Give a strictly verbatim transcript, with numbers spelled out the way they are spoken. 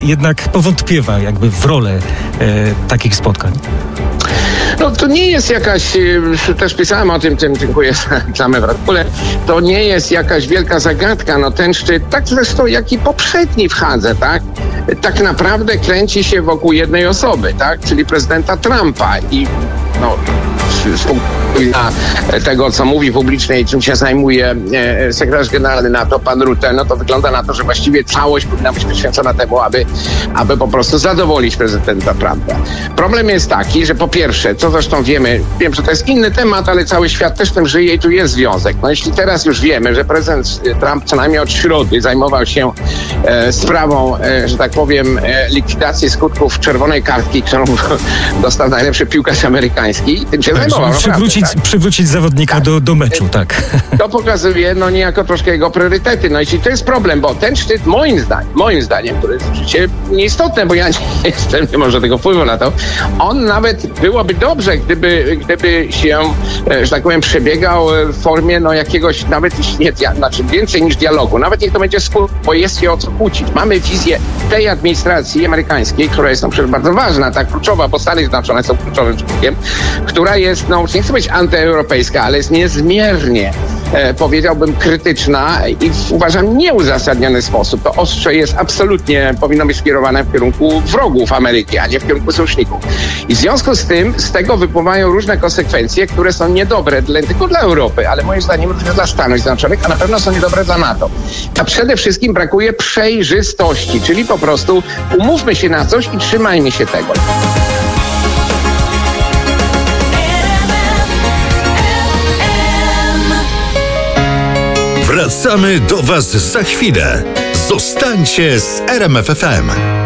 jednak powątpiewa jakby w rolę e, takich spotkań. No to nie jest jakaś, też pisałem o tym, tym dziękuję za reklamę w artykule, to nie jest jakaś wielka zagadka, no ten szczyt, tak zresztą jak i poprzedni w Hadze, tak, tak naprawdę kręci się wokół jednej osoby, tak, czyli prezydenta Trumpa i no z punktu widzenia tego, co mówi publicznie i czym się zajmuje e, sekretarz generalny NATO, pan Rutte, no to wygląda na to, że właściwie całość powinna być poświęcona temu, aby, aby po prostu zadowolić prezydenta Trumpa. Problem jest taki, że po pierwsze, co zresztą wiemy, wiem, że to jest inny temat, ale cały świat też tym żyje i tu jest związek. No jeśli teraz już wiemy, że prezydent Trump co najmniej od środy zajmował się e, sprawą, e, że tak powiem, e, likwidacji skutków czerwonej kartki, którą dostał najlepszy piłkarz amerykański, tym się Tak, zajmował. żeby przywrócić, naprawdę, tak? przywrócić zawodnika Tak. do, do meczu, tak. To pokazuje no niejako troszkę jego priorytety. No jeśli to jest problem, bo ten szczyt moim zdaniem, moim zdaniem, który jest oczywiście nieistotne, bo ja nie jestem, nie może tego wpływu na to, on nawet byłoby dobrze, gdyby, gdyby się, że tak powiem, przebiegał w formie no jakiegoś, nawet jeśli nie, dia- znaczy więcej niż dialogu, nawet niech to będzie spór, bo jest się o co kłócić. Mamy wizję tej administracji amerykańskiej, która jest no przecież bardzo ważna, tak kluczowa, bo Stany Zjednoczone są kluczowym członkiem, która jest, no nie chcę być antyeuropejska, ale jest niezmiernie, e, powiedziałbym, krytyczna i w, uważam nieuzasadniony sposób. To ostrze jest absolutnie, powinno być skierowane w kierunku wrogów Ameryki, a nie w kierunku sojuszników. I w związku z tym z tego wypływają różne konsekwencje, które są niedobre dla, tylko dla Europy, ale moim zdaniem również dla Stanów Zjednoczonych, a na pewno są niedobre dla NATO. A przede wszystkim brakuje przejrzystości, czyli po prostu umówmy się na coś i trzymajmy się tego. Wracamy do Was za chwilę. Zostańcie z R M F F M.